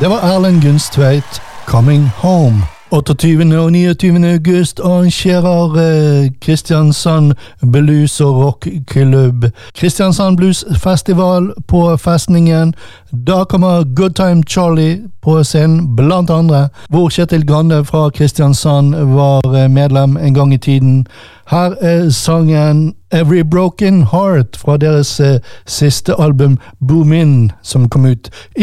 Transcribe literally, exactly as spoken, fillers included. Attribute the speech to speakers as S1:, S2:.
S1: Det var Erlend Gunstveit, Coming Home. åtteogtyvende og niogtyvende august arrangerer eh, Kristiansand Blues og Rockklubb Kristiansand Blues Festival på Festningen. Da kommer Good Time Charlie på scenen, blant andre, hvor Kjetil Grande fra Kristiansand var medlem en gang i tiden. Her er sangen Every Broken Heart fra deres eh, siste album Boom In, som kom ut i